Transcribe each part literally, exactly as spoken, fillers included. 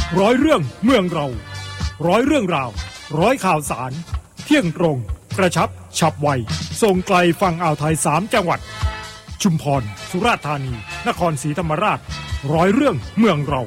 ร้อยเรื่องเมืองเราร้อยเรื่องราวร้อยข่าวสารเที่ยงตรงกระชับฉับไวส่งไกลฝั่งอ่าวไทยสามจังหวัดชุมพรสุราษฎร์ธานีนครศรีธรรมราชร้อยเรื่องเมืองเรา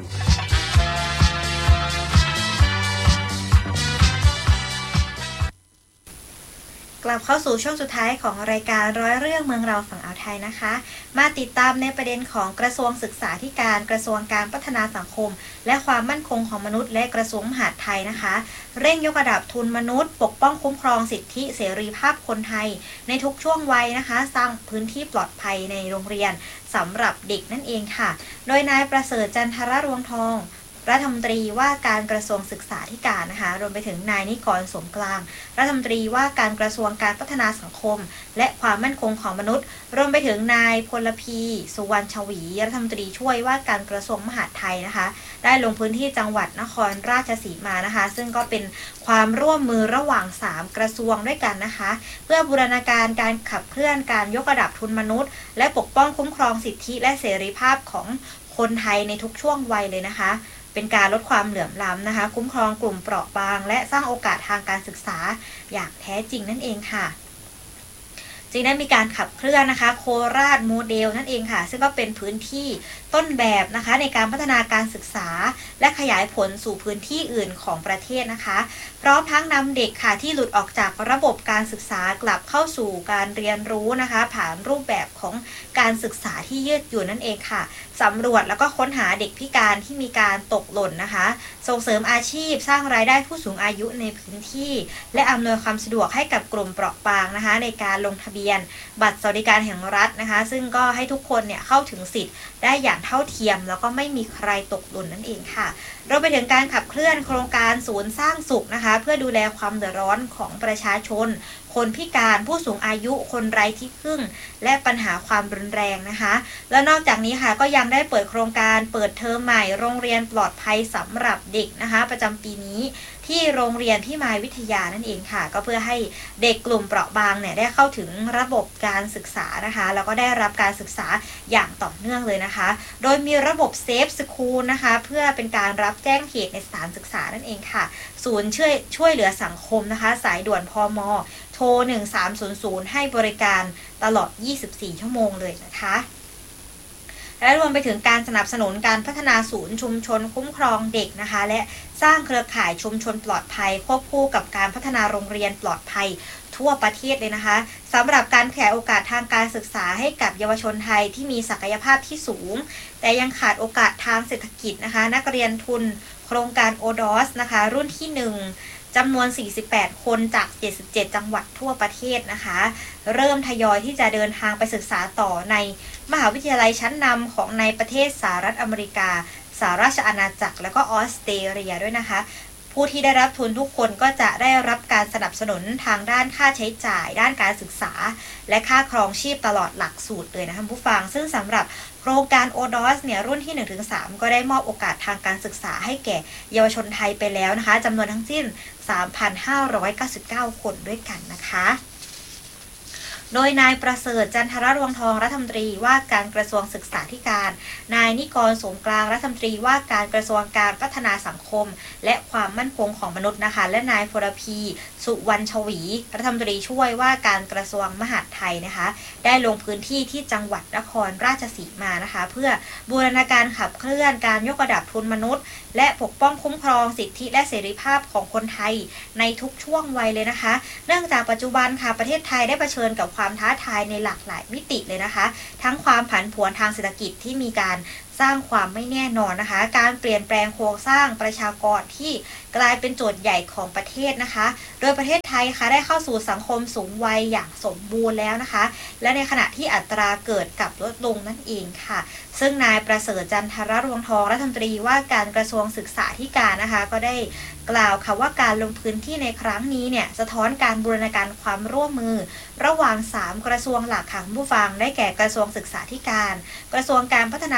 กลับเข้าสู่ช่วงสุดท้ายของรายการร้อยเรื่องเมืองเราฝั่งอ่าวไทยนะคะมาติดตามในประเด็นของกระทรวงศึกษาธิการกระทรวงการพัฒนาสังคมและความมั่นคงของมนุษย์และกระทรวงมหาดไทยนะคะเร่งยกระดับทุนมนุษย์ปกป้องคุ้มครองสิทธิเสรีภาพคนไทยในทุกช่วงวัยนะคะสร้างพื้นที่ปลอดภัยในโรงเรียนสำหรับเด็กนั่นเองค่ะโดยนายประเสริฐจันทรรวงทองรัฐมนตรีว่าการกระทรวงศึกษาธิการนะคะรวมไปถึงนายนิกรสมกลางรัฐมนตรีว่าการกระทรวงการพัฒนาสังคมและความมั่นคงของมนุษย์รวมไปถึงนายพลพีสุวรรณชวีรัฐมนตรีช่วยว่าการกระทรวงมหาดไทยนะคะได้ลงพื้นที่จังหวัดนครราชสีมานะคะซึ่งก็เป็นความร่วมมือระหว่างสามกระทรวงด้วยกันนะคะเพื่อบูรณาการการขับเคลื่อนการยกระดับทุนมนุษย์และปกป้องคุ้มครองสิทธิและเสรีภาพของคนไทยในทุกช่วงวัยเลยนะคะเป็นการลดความเหลื่อมล้ำนะคะคุ้มครองกลุ่มเปราะบางและสร้างโอกาสทางการศึกษาอย่างแท้จริงนั่นเองค่ะจึงได้มีการขับเคลื่อนนะคะโคราชโมเดลนั่นเองค่ะซึ่งก็เป็นพื้นที่ต้นแบบนะคะในการพัฒนาการศึกษาและขยายผลสู่พื้นที่อื่นของประเทศนะคะพร้อมทั้งนำเด็กค่ะที่หลุดออกจากระบบการศึกษากลับเข้าสู่การเรียนรู้นะคะผ่านรูปแบบของการศึกษาที่ยืดหยุ่นนั่นเองค่ะสำรวจแล้วก็ค้นหาเด็กพิการที่มีการตกหล่นนะคะส่งเสริมอาชีพสร้างรายได้ผู้สูงอายุในพื้นที่และอำนวยความสะดวกให้กับกลุ่มเปราะบางนะคะในการลงทะเบียนบัตรสวัสดิการแห่งรัฐนะคะซึ่งก็ให้ทุกคนเนี่ยเข้าถึงสิทธิ์ได้อย่างเท่าเทียมแล้วก็ไม่มีใครตกหล่นนั่นเองค่ะรวมไปถึงการขับเคลื่อนโครงการศูนย์สร้างสุขนะคะเพื่อดูแลความเดือดร้อนของประชาชนคนพิการผู้สูงอายุคนไร้ที่พึ่งและปัญหาความรุนแรงนะคะแล้วนอกจากนี้ค่ะก็ยังได้เปิดโครงการเปิดเทอมใหม่โรงเรียนปลอดภัยสำหรับเด็กนะคะประจำปีนี้ที่โรงเรียนพิมายวิทยานั่นเองค่ะก็เพื่อให้เด็กกลุ่มเปราะบางเนี่ยได้เข้าถึงระบบการศึกษานะคะแล้วก็ได้รับการศึกษาอย่างต่อเนื่องเลยนะคะโดยมีระบบเซฟสคูลนะคะเพื่อเป็นการรับแจ้งเหตุในสถานศึกษานั่นเองค่ะศูนย์ช่วยช่วยเหลือสังคมนะคะสายด่วนพม.โทรหนึ่งสามศูนย์ศูนย์ให้บริการตลอดยี่สิบสี่ชั่วโมงเลยนะคะและรวมไปถึงการสนับสนุนการพัฒนาศูนย์ชุมชนคุ้มครองเด็กนะคะและสร้างเครือข่ายชุมชนปลอดภัยควบคู่กับการพัฒนาโรงเรียนปลอดภัยทั่วประเทศเลยนะคะสำหรับการขยายโอกาสทางการศึกษาให้กับเยาวชนไทยที่มีศักยภาพที่สูงแต่ยังขาดโอกาสทางเศรษฐกิจนะคะนักเรียนทุนโครงการโอดอสนะคะรุ่นที่หนึ่งจำนวนสี่สิบแปดคนจากเจ็ดสิบเจ็ดจังหวัดทั่วประเทศนะคะเริ่มทยอยที่จะเดินทางไปศึกษาต่อในมหาวิทยาลัยชั้นนำของในประเทศสหรัฐอเมริกาสหราชอาณาจักรและก็ออสเตรเลียด้วยนะคะผู้ที่ได้รับทุนทุกคนก็จะได้รับการสนับสนุนทางด้านค่าใช้จ่ายด้านการศึกษาและค่าครองชีพตลอดหลักสูตรเลยนะคะผู้ฟังซึ่งสำหรับโครงการ โอ ดี โอ เอส เนี่ยรุ่นที่ หนึ่งถึงสาม ก็ได้มอบโอกาสทางการศึกษาให้แก่เยาวชนไทยไปแล้วนะคะจำนวนทั้งสิ้น สามพันห้าร้อยเก้าสิบเก้า คนด้วยกันนะคะโดยนายประเสริฐจันทรรวงทองรัฐมนตรีว่าการกระทรวงศึกษาธิการนายนิกรสมกลางรัฐมนตรีว่าการกระทรวงการพัฒนาสังคมและความมั่นคงของมนุษย์นะคะและนายพลพีสุวรรณชวีรัฐมนตรีช่วยว่าการกระทรวงมหาดไทยนะคะได้ลงพื้นที่ที่จังหวัดนครราชสีมานะคะเพื่อบูรณาการขับเคลื่อนการยกระดับทุนมนุษย์และปกป้องคุ้มครองสิทธิและเสรีภาพของคนไทยในทุกช่วงวัยเลยนะคะเนื่องจากปัจจุบันค่ะประเทศไทยได้เผชิญกับความท้าทายในหลากหลายมิติเลยนะคะทั้งความผันผวนทางเศรษฐกิจที่มีการสร้างความไม่แน่นอนนะคะการเปลี่ยนแปลงโครงสร้างประชากรที่กลายเป็นโจทย์ใหญ่ของประเทศนะคะโดยประเทศไทยค่ะได้เข้าสู่สังคมสูงวัยอย่างสมบูรณ์แล้วนะคะและในขณะที่อัตราเกิดกับลดลงนั่นเองค่ะซึ่งนายประเสริฐจันทรรวงทองรัฐมนตรีว่าการกระทรวงศึกษาธิการนะคะก็ได้กล่าวค่ะว่าการลงพื้นที่ในครั้งนี้เนี่ยสะท้อนการบูรณาการความร่วมมือระหว่างสามกระทรวงหลักค่ะผู้ฟังได้แก่กระทรวงศึกษาธิการกระทรวงการพัฒนาสังคม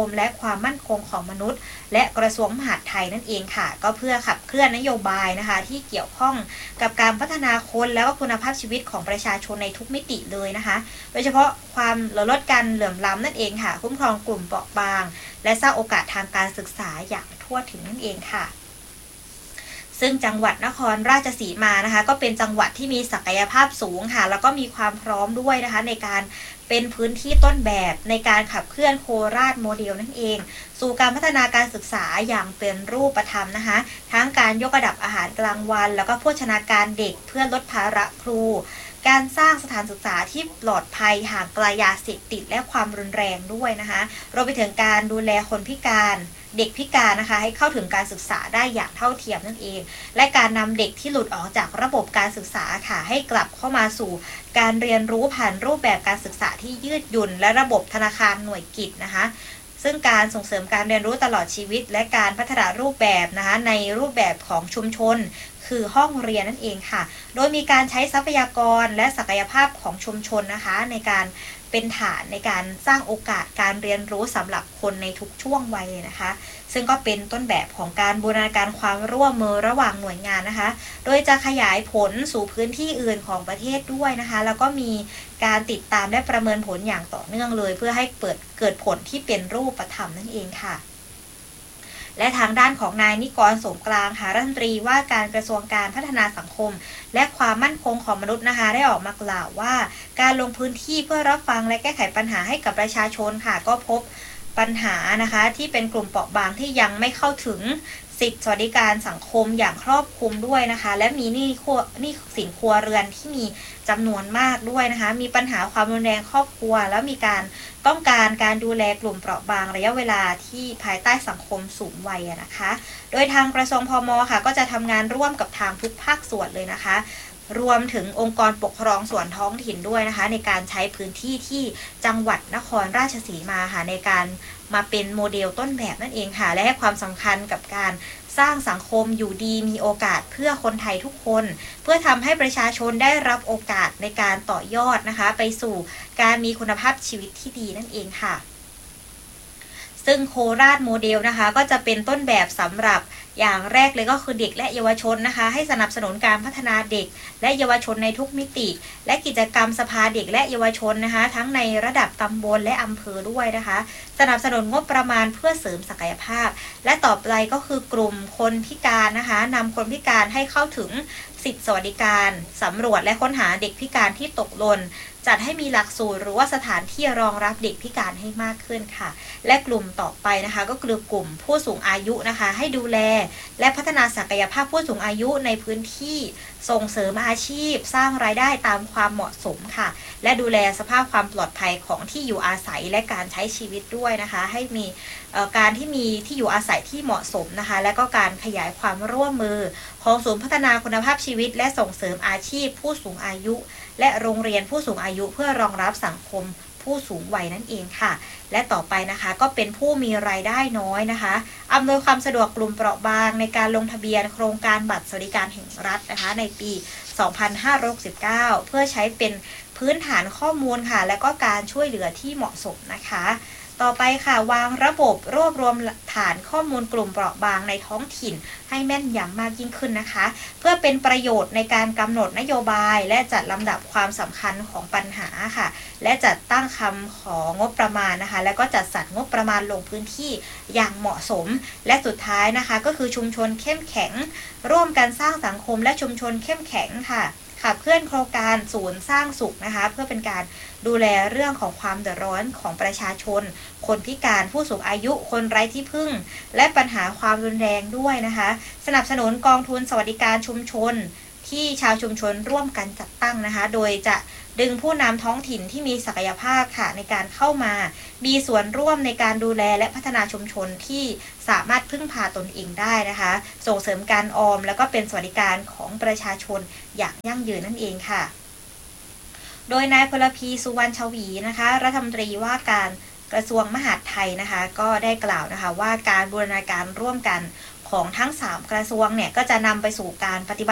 มและความมั่นคงของมนุษย์และกระทรวงมหาดไทยนั่นเองค่ะก็เพื่อขับเคลื่อนนโยบายนะคะที่เกี่ยวข้องกับการพัฒนาคนแล้วก็คุณภาพชีวิตของประชาชนในทุกมิติเลยนะคะโดยเฉพาะความลดการเหลื่อมล้ำนั่นเองค่ะคุ้มครองกลุ่มเปราะบางและสร้างโอกาสทางการศึกษาอย่างทั่วถึงนั่นเองค่ะซึ่งจังหวัดนครราชสีมานะคะก็เป็นจังหวัดที่มีศักยภาพสูงค่ะแล้วก็มีความพร้อมด้วยนะคะในการเป็นพื้นที่ต้นแบบในการขับเคลื่อนโคราชโมเดลนั่นเองสู่การพัฒนาการศึกษาอย่างเป็นรูปธรรมนะคะทั้งการยกระดับอาหารกลางวันแล้วก็โภชนาการเด็กเพื่อลดภาระครูการสร้างสถานศึกษาที่ปลอดภัยห่างไกลยาเสพติดและความรุนแรงด้วยนะคะรวมไปถึงการดูแลคนพิการเด็กพิการนะคะให้เข้าถึงการศึกษาได้อย่างเท่าเทียมนั่นเองและการนำเด็กที่หลุดออกจากระบบการศึกษาค่ะให้กลับเข้ามาสู่การเรียนรู้ผ่านรูปแบบการศึกษาที่ยืดหยุ่นและระบบธนาคารหน่วยกิจนะคะซึ่งการส่งเสริมการเรียนรู้ตลอดชีวิตและการพัฒนารูปแบบนะคะในรูปแบบของชุมชนคือห้องเรียนนั่นเองค่ะโดยมีการใช้ทรัพยากรและศักยภาพของชุมชนนะคะในการเป็นฐานในการสร้างโอกาสการเรียนรู้สำหรับคนในทุกช่วงวัยเลยนะคะซึ่งก็เป็นต้นแบบของการบูรณาการความร่วมมือระหว่างหน่วยงานนะคะโดยจะขยายผลสู่พื้นที่อื่นของประเทศด้วยนะคะแล้วก็มีการติดตามและประเมินผลอย่างต่อเนื่องเลยเพื่อให้เปิดเกิดผลที่เป็นรูปธรรมนั่นเองค่ะและทางด้านของนายนิกร โสมกลางค่ะรัฐมนตรีว่าการกระทรวงการพัฒนาสังคมและความมั่นคงของมนุษย์นะคะได้ออกมากล่าวว่าการลงพื้นที่เพื่อรับฟังและแก้ไขปัญหาให้กับประชาชนค่ะก็พบปัญหานะคะที่เป็นกลุ่มเปราะบางที่ยังไม่เข้าถึงสิทธิสวัสดิการสังคมอย่างครอบคลุมด้วยนะคะและมีหนี้ครัวหนี้สินครัวเรือนที่มีจำนวนมากด้วยนะคะมีปัญหาความรุนแรงครอบครัวแล้วมีการต้องการการดูแลกลุ่มเปราะบางระยะเวลาที่ภายใต้สังคมสูงวัยนะคะโดยทางกระทรวงพม.ค่ะก็จะทำงานร่วมกับทางทุกภาคส่วนเลยนะคะรวมถึงองค์กรปกครองส่วนท้องถิ่นด้วยนะคะในการใช้พื้นที่ที่จังหวัดนครราชสีมาค่ะในการมาเป็นโมเดลต้นแบบนั่นเองค่ะและให้ความสำคัญกับการสร้างสังคมอยู่ดีมีโอกาสเพื่อคนไทยทุกคนเพื่อทำให้ประชาชนได้รับโอกาสในการต่อยอดนะคะไปสู่การมีคุณภาพชีวิตที่ดีนั่นเองค่ะซึ่งโคราชโมเดลนะคะก็จะเป็นต้นแบบสำหรับอย่างแรกเลยก็คือเด็กและเยาวชนนะคะให้สนับสนุนการพัฒนาเด็กและเยาวชนในทุกมิติและกิจกรรมสภาเด็กและเยาวชนนะคะทั้งในระดับตำบลและอำเภอด้วยนะคะสนับสนุนงบประมาณเพื่อเสริมศักยภาพและต่อไปก็คือกลุ่มคนพิการนะคะนำคนพิการให้เข้าถึงสิทธิสวัสดิการสำรวจและค้นหาเด็กพิการที่ตกหล่นจัดให้มีหลักสูตรหรือว่าสถานที่รองรับเด็กพิการให้มากขึ้นค่ะและกลุ่มต่อไปนะคะก็คือกลุ่มผู้สูงอายุนะคะให้ดูแลและพัฒนาศักยภาพผู้สูงอายุในพื้นที่ส่งเสริมอาชีพสร้างรายได้ตามความเหมาะสมค่ะและดูแลสภาพความปลอดภัยของที่อยู่อาศัยและการใช้ชีวิตด้วยนะคะให้มีการที่มีที่อยู่อาศัยที่เหมาะสมนะคะและก็การขยายความร่วมมือของศูนย์พัฒนาคุณภาพชีวิตและส่งเสริมอาชีพผู้สูงอายุและโรงเรียนผู้สูงอายุเพื่อรองรับสังคมผู้สูงวัยนั่นเองค่ะและต่อไปนะคะก็เป็นผู้มีรายได้น้อยนะคะอำนวยความสะดวกกลุ่มเปราะบางในการลงทะเบียนโครงการบัตรสวัสดิการแห่งรัฐนะคะในปีสองพันห้าร้อยหกสิบเก้าเพื่อใช้เป็นพื้นฐานข้อมูลค่ะและก็การช่วยเหลือที่เหมาะสมนะคะต่อไปค่ะวางระบบรวบรวมฐานข้อมูลกลุ่มเปราะบางในท้องถิ่นให้แม่นยำมากยิ่งขึ้นนะคะเพื่อเป็นประโยชน์ในการกำหนดนโยบายและจัดลำดับความสำคัญของปัญหาค่ะและจัดตั้งคำของงบประมาณนะคะและก็จัดสรรงบประมาณลงพื้นที่อย่างเหมาะสมและสุดท้ายนะคะก็คือชุมชนเข้มแข็งร่วมกันสร้างสังคมและชุมชนเข้มแข็งค่ะขับเคลื่อนโครงการศูนย์สร้างสุขนะคะเพื่อเป็นการดูแลเรื่องของความเดือดร้อนของประชาชนคนพิการผู้สูงอายุคนไร้ที่พึ่งและปัญหาความรุนแรงด้วยนะคะสนับสนุนกองทุนสวัสดิการชุมชนที่ชาวชุมชนร่วมกันจัดตั้งนะคะโดยจะดึงผู้นำท้องถิ่นที่มีศักยภาพค่ะในการเข้ามามีส่วนร่วมในการดูแลและพัฒนาชุมชนที่สามารถพึ่งพาตนเองได้นะคะส่งเสริมการออมแล้วก็เป็นสวัสดิการของประชาชนอย่างยั่งยืนนั่นเองค่ะโดยนายพลพีสุวรรณชวีนะคะรัฐมนตรีว่าการกระทรวงมหาดไทยนะคะก็ได้กล่าวนะคะว่าการบูรณาการร่วมกันของทั้งสามกระทรวงเนี่ยก็จะนำไปสู่การปฏิบัติ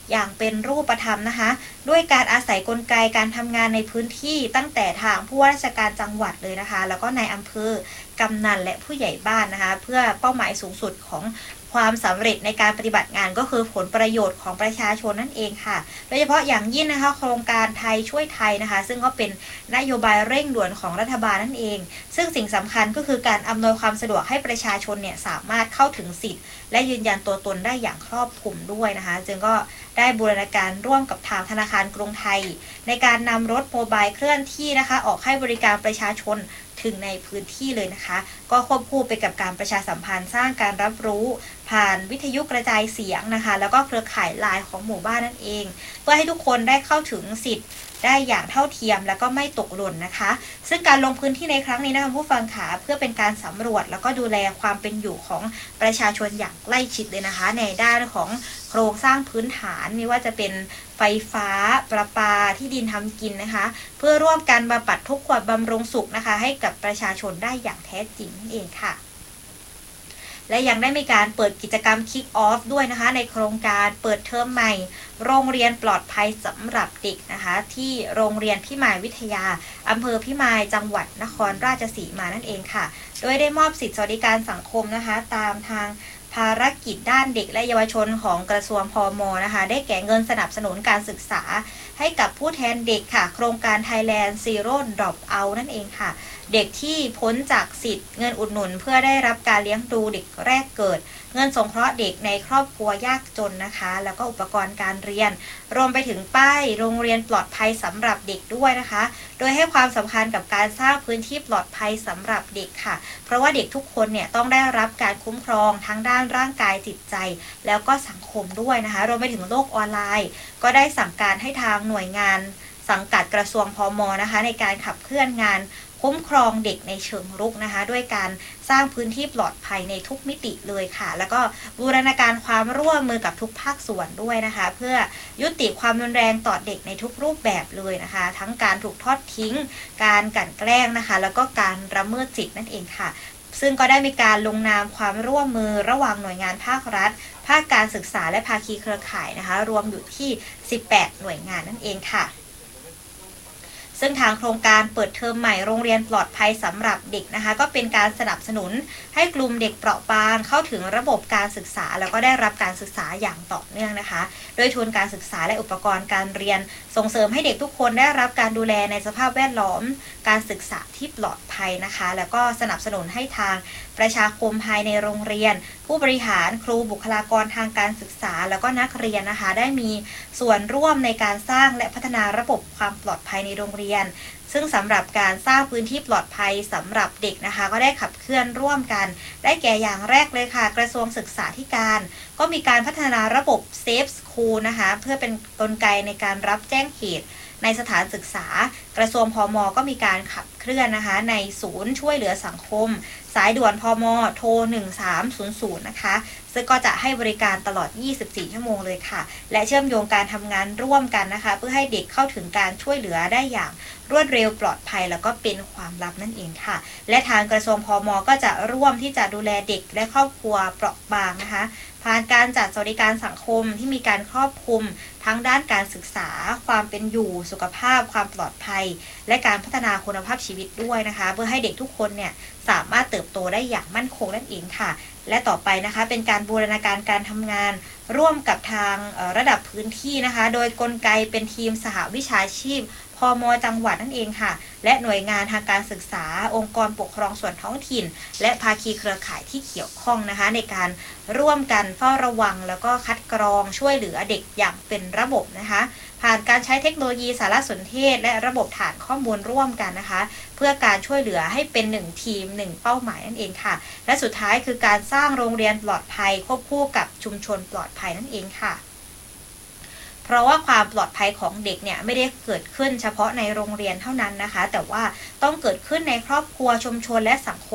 อย่างเป็นรูปธรรมนะคะด้วยการอาศัยกลไกการทำงานในพื้นที่ตั้งแต่ทางผู้ว่าราชการจังหวัดเลยนะคะแล้วก็ในอำเภอกำนันและผู้ใหญ่บ้านนะคะเพื่อเป้าหมายสูงสุดของความสำเร็จในการปฏิบัติงานก็คือผลประโยชน์ของประชาชนนั่นเองค่ะโดยเฉพาะอย่างยิ่งนะคะโครงการไทยช่วยไทยนะคะซึ่งก็เป็นนโยบายเร่งด่วนของรัฐบาลนั่นเองซึ่งสิ่งสำคัญก็คือการอำนวยความสะดวกให้ประชาชนเนี่ยสามารถเข้าถึงสิทธิ์และยืนยันตัวตนได้อย่างครอบคลุมด้วยนะคะจึงก็ได้บูรณาการร่วมกับทางธนาคารกรุงไทยในการนำรถโมบายเคลื่อนที่นะคะออกให้บริการประชาชนถึงในพื้นที่เลยนะคะก็ควบคู่ไปกับการประชาสัมพันธ์สร้างการรับรู้ผ่านวิทยุกระจายเสียงนะคะแล้วก็เครือข่ายไลน์ของหมู่บ้านนั่นเองเพื่อให้ทุกคนได้เข้าถึงสิทธิ์ได้อย่างเท่าเทียมแล้วก็ไม่ตกหล่นนะคะซึ่งการลงพื้นที่ในครั้งนี้นะคะผู้ฟังขาเพื่อเป็นการสำรวจแล้วก็ดูแลความเป็นอยู่ของประชาชนอย่างใกล้ชิดเลยนะคะในด้านของโครงสร้างพื้นฐานไม่ว่าจะเป็นไฟฟ้าประปาที่ดินทำกินนะคะเพื่อร่วมกันบำบัดทุกข์ความบำรุงสุขนะคะให้กับประชาชนได้อย่างแท้จริงนั่นเองค่ะและยังได้มีการเปิดกิจกรรม Kick Off ด้วยนะคะในโครงการเปิดเทอมใหม่โรงเรียนปลอดภัยสำหรับเด็กนะคะที่โรงเรียนพิมายวิทยาอำเภอพิมายจังหวัดนครราชสีมานั่นเองค่ะโดยได้มอบสิทธิสวัสดิการสังคมนะคะตามทางภารกิจด้านเด็กและเยาวชนของกระทรวงพม.นะคะได้แก่เงินสนับสนุนการศึกษาให้กับผู้แทนเด็กค่ะโครงการ Thailand Zero Dropout นั่นเองค่ะเด็กที่พ้นจากสิทธิ์เงินอุดหนุนเพื่อได้รับการเลี้ยงดูเด็กแรกเกิดเงินสงเคราะห์เด็กในครอบครัวยากจนนะคะแล้วก็อุปกรณ์การเรียนรวมไปถึงป้ายโรงเรียนปลอดภัยสำหรับเด็กด้วยนะคะโดยให้ความสำคัญกับการสร้างพื้นที่ปลอดภัยสำหรับเด็กค่ะเพราะว่าเด็กทุกคนเนี่ยต้องได้รับการคุ้มครองทั้งด้านร่างกายจิตใจแล้วก็สังคมด้วยนะคะรวมไปถึงโลกออนไลน์ก็ได้สั่งการให้ทางหน่วยงานสังกัดกระทรวงพม.นะคะในการขับเคลื่อนงานคุ้มครองเด็กในเชิงรุกนะคะด้วยการสร้างพื้นที่ปลอดภัยในทุกมิติเลยค่ะแล้วก็บูรณาการความร่วมมือกับทุกภาคส่วนด้วยนะคะเพื่อยุติความรุนแรงต่อเด็กในทุกรูปแบบเลยนะคะทั้งการถูกทอดทิ้งการกลั่นแกล้งนะคะแล้วก็การละเมิดสิทธินั่นเองค่ะซึ่งก็ได้มีการลงนามความร่วมมือระหว่างหน่วยงานภาครัฐภาคการศึกษาและภาคีเครือข่ายนะคะรวมอยู่ที่สิบแปดหน่วยงานนั่นเองค่ะซึ่งทางโครงการเปิดเทอมใหม่โรงเรียนปลอดภัยสำหรับเด็กนะคะก็เป็นการสนับสนุนให้กลุ่มเด็กเปราะบางเข้าถึงระบบการศึกษาแล้วก็ได้รับการศึกษาอย่างต่อเนื่องนะคะโดยทุนการศึกษาและอุปกรณ์การเรียนส่งเสริมให้เด็กทุกคนได้รับการดูแลในสภาพแวดล้อมการศึกษาที่ปลอดภัยนะคะแล้วก็สนับสนุนให้ทางประชาคมภายในโรงเรียนผู้บริหารครูบุคลากรทางการศึกษาแล้วก็นักเรียนนะคะได้มีส่วนร่วมในการสร้างและพัฒนาระบบความปลอดภัยในโรงเรียนซึ่งสำหรับการสร้างพื้นที่ปลอดภัยสำหรับเด็กนะคะก็ได้ขับเคลื่อนร่วมกันได้แก่อย่างแรกเลยค่ะกระทรวงศึกษาธิการก็มีการพัฒนาระบบ Safe School นะคะเพื่อเป็นกลไกในการรับแจ้งเหตุในสถานศึกษากระทรวงพม.ก็มีการขับเคลื่อนนะคะในศูนย์ช่วยเหลือสังคมสายด่วนพม.โทรหนึ่งสามศูนย์ศูนย์นะคะซึ่งก็จะให้บริการตลอดยี่สิบสี่ชั่วโมงเลยค่ะและเชื่อมโยงการทำงานร่วมกันนะคะเพื่อให้เด็กเข้าถึงการช่วยเหลือได้อย่างรวดเร็วปลอดภัยแล้วก็เป็นความลับนั่นเองค่ะและทางกระทรวงพม.ก็จะร่วมที่จะดูแลเด็กและครอบครัวเปราะบางนะคะผ่านการจัดสวัสดิการสังคมที่มีการครอบคลุมทั้งด้านการศึกษาความเป็นอยู่สุขภาพความปลอดภัยและการพัฒนาคุณภาพชีวิตด้วยนะคะเพื่อให้เด็กทุกคนเนี่ยสามารถเติบโตได้อย่างมั่นคงนั่นเองค่ะและต่อไปนะคะเป็นการบูรณาการการทำงานร่วมกับทางระดับพื้นที่นะคะโดยกลไกเป็นทีมสหวิชาชีพพม.จังหวัดนั่นเองค่ะและหน่วยงานทางการศึกษาองค์กรปกครองส่วนท้องถิ่นและภาคีเครือข่ายที่เกี่ยวข้องนะคะในการร่วมกันเฝ้าระวังแล้วก็คัดกรองช่วยเหลือเด็กอย่างเป็นระบบนะคะผ่านการใช้เทคโนโลยีสารสนเทศและระบบฐานข้อมูลร่วมกันนะคะเพื่อการช่วยเหลือให้เป็นหนึ่งทีมหนึ่งเป้าหมายนั่นเองค่ะและสุดท้ายคือการสร้างโรงเรียนปลอดภัยควบคู่กับชุมชนปลอดภัยนั่นเองค่ะเพราะว่าความปลอดภัยของเด็กเนี่ยไม่ได้เกิดขึ้นเฉพาะในโรงเรียนเท่านั้นนะคะแต่ว่าต้องเกิดขึ้นในครอบครัวชุมชนและสังคม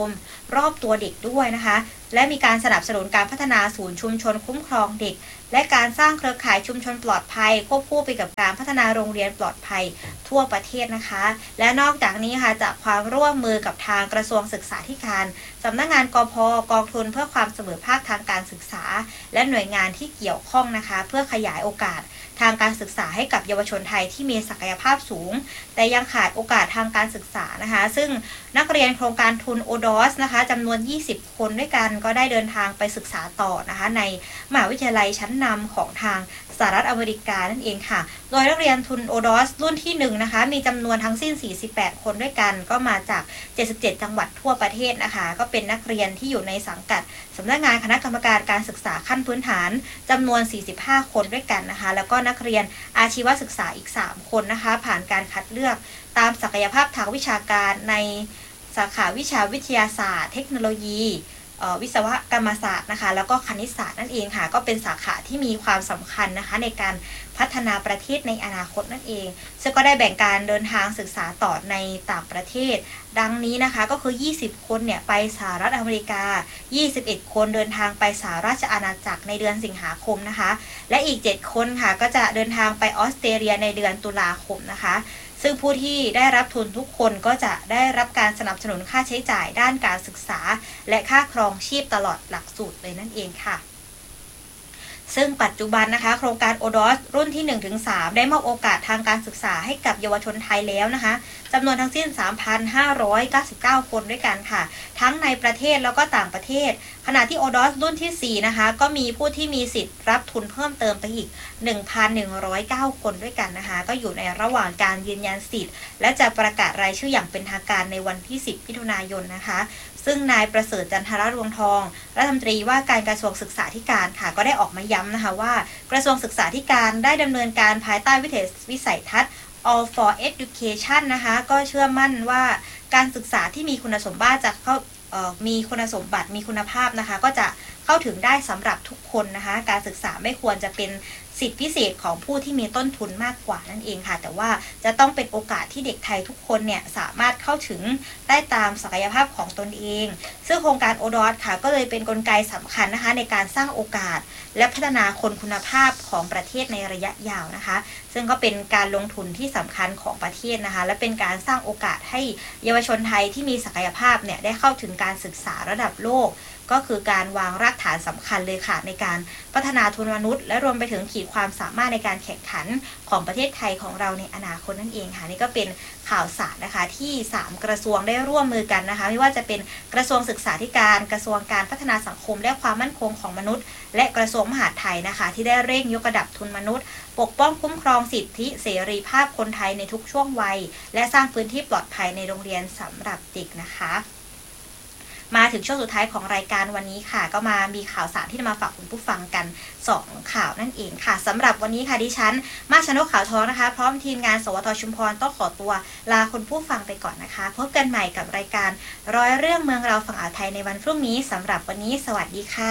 รอบตัวเด็กด้วยนะคะและมีการสนับสนุนการพัฒนาศูนย์ชุมชนคุ้มครองเด็กและการสร้างเครือข่ายชุมชนปลอดภัยควบคู่ไปกับการพัฒนาโรงเรียนปลอดภัยทั่วประเทศนะคะและนอกจากนี้ค่ะจากความร่วมมือกับทางกระทรวงศึกษาธิการสำนักงานกพ.กองทุนเพื่อความเสมอภาคทางการศึกษาและหน่วยงานที่เกี่ยวข้องนะคะเพื่อขยายโอกาสทางการศึกษาให้กับเยาวชนไทยที่มีศักยภาพสูงแต่ยังขาดโอกาสทางการศึกษานะคะซึ่งนักเรียนโครงการทุน โอ ดี โอ เอส นะคะจำนวนยี่สิบคนด้วยกันก็ได้เดินทางไปศึกษาต่อนะคะในมหาวิทยาลัยชั้นนำของทางสหรัฐอเมริกานั่นเองค่ะโดยนักเรียนทุน โอ ดี โอ เอส รุ่นที่หนึ่งนะคะมีจำนวนทั้งสิ้นสี่สิบแปดคนด้วยกันก็มาจากเจ็ดสิบเจ็ดจังหวัดทั่วประเทศนะคะก็เป็นนักเรียนที่อยู่ในสังกัดสำนักงานคณะกรรมการการศึกษาขั้นพื้นฐานจำนวนสี่สิบห้าคนด้วยกันนะคะแล้วก็นักเรียนอาชีวศึกษาอีกสามคนนะคะผ่านการคัดเลือกตามศักยภาพทางวิชาการในสาขาวิชาวิทยาศาสตร์เทคโนโลยีวิศวกรรมศาสตร์นะคะแล้วก็คณิตศาสตร์นั่นเองค่ะก็เป็นสาขาที่มีความสำคัญนะคะในการพัฒนาประเทศในอนาคตนั่นเองซึ่งก็ได้แบ่งการเดินทางศึกษาต่อในต่างประเทศดังนี้นะคะก็คือยี่สิบคนเนี่ยไปสหรัฐอเมริกายี่สิบเอ็ดคนเดินทางไปสหราชอาณาจักรในเดือนสิงหาคมนะคะและอีกเจ็ดคนค่ะก็จะเดินทางไปออสเตรเลียในเดือนตุลาคมนะคะซึ่งผู้ที่ได้รับทุนทุกคนก็จะได้รับการสนับสนุนค่าใช้จ่ายด้านการศึกษาและค่าครองชีพตลอดหลักสูตรเลยนั่นเองค่ะซึ่งปัจจุบันนะคะโครงการ โอ ดี โอ เอส รุ่นที่ หนึ่งถึงสาม ได้มอบโอกาสทางการศึกษาให้กับเยาวชนไทยแล้วนะคะจำนวนทั้งสิ้น สามพันห้าร้อยเก้าสิบเก้า คนด้วยกันค่ะทั้งในประเทศแล้วก็ต่างประเทศขณะที่ โอ ดี โอ เอส รุ่นที่สี่นะคะก็มีผู้ที่มีสิทธิ์รับทุนเพิ่มเติมไปอีก หนึ่งพันหนึ่งร้อยเก้า คนด้วยกันนะคะก็อยู่ในระหว่างการยืนยันสิทธิ์และจะประกาศรายชื่ออย่างเป็นทางการในวันที่สิบมิถุนายนนะคะซึ่งนายประเสริฐจันทรรวงทองรัฐมนตรีว่าการกระทรวงศึกษาธิการค่ะก็ได้ออกมาย้ำนะคะว่ากระทรวงศึกษาธิการได้ดำเนินการภายใต้วิสัยทัศน์ All for Education นะคะก็เชื่อมั่นว่าการศึกษาที่มีคุณสมบัติจะเข้ามีคุณสมบัติมีคุณภาพนะคะก็จะเข้าถึงได้สำหรับทุกคนนะคะการศึกษาไม่ควรจะเป็นสิทธิพิเศษของผู้ที่มีต้นทุนมากกว่านั่นเองค่ะแต่ว่าจะต้องเป็นโอกาสที่เด็กไทยทุกคนเนี่ยสามารถเข้าถึงได้ตามศักยภาพของตนเองซึ่งโครงการ โอ ดี โอ เอส ค่ะก็เลยเป็นกลไกสำคัญนะคะในการสร้างโอกาสและพัฒนาคนคุณภาพของประเทศในระยะยาวนะคะซึ่งก็เป็นการลงทุนที่สำคัญของประเทศนะคะและเป็นการสร้างโอกาสให้เยาวชนไทยที่มีศักยภาพเนี่ยได้เข้าถึงการศึกษาระดับโลกก็คือการวางรากฐานสำคัญเลยค่ะในการพัฒนาทุนมนุษย์และรวมไปถึงขีดความสามารถในการแข่งขันของประเทศไทยของเราในอนาคตนั่นเองค่ะนี่ก็เป็นข่าวสารนะคะที่สามกระทรวงได้ร่วมมือกันนะคะไม่ว่าจะเป็นกระทรวงศึกษาธิการกระทรวงการพัฒนาสังคมและความมั่นคงของมนุษย์และกระทรวงมหาดไทยนะคะที่ได้เร่งยกระดับทุนมนุษย์ปกป้องคุ้มครองสิทธิเสรีภาพคนไทยในทุกช่วงวัยและสร้างพื้นที่ปลอดภัยในโรงเรียนสำหรับเด็กนะคะมาถึงช่วงสุดท้ายของรายการวันนี้ค่ะก็มามีข่าวสารที่จะมาฝากคุณผู้ฟังกันสองข่าวนั่นเองค่ะสำหรับวันนี้ค่ะดิฉันมาชนกขาวทองนะคะพร้อมทีมงานสวทชุมพรต้องขอตัวลาคุณผู้ฟังไปก่อนนะคะพบกันใหม่กับรายการร้อยเรื่องเมืองเราฝั่งอ่าวไทยในวันพรุ่งนี้สำหรับวันนี้สวัสดีค่ะ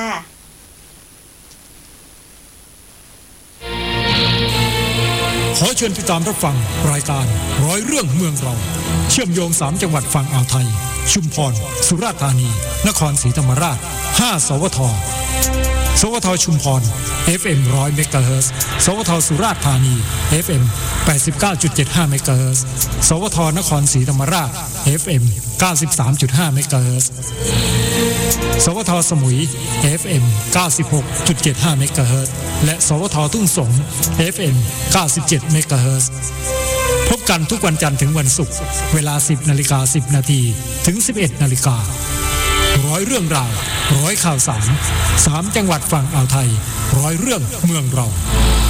ขอเชิญติดตามรับฟังรายการร้อยเรื่องเมืองเราเชื่อมโยงสามจังหวัดฝั่งอ่าวไทยชุมพรสุราษฎร์ธานีนครศรีธรรมราชห้าสวทสวทชุมพร เอฟ เอ็ม หนึ่งร้อย เมกะเฮิรตซ์สวทสุราษฎร์ธานี เอฟ เอ็ม แปดสิบเก้าจุดเจ็ดห้า เมกะเฮิรตซ์สวทนครศรีธรรมราช เอฟ เอ็ม เก้าสิบสามจุดห้า เมกะเฮิรตซ์สวทสมุย เอฟ เอ็ม เก้าสิบหกจุดเจ็ดห้า เมกะเฮิรตซ์และสวททุ่งสง เอฟ เอ็ม เก้าสิบเจ็ด เมกะเฮิรตซ์พบกันทุกวันจันทร์ถึงวันศุกร์เวลา สิบนาฬิกาสิบนาทีถึง สิบเอ็ดนาฬิการ้อยเรื่องราวร้อยข่าวสารสามจังหวัดฝั่งอ่าวไทยร้อยเรื่องเมืองเรา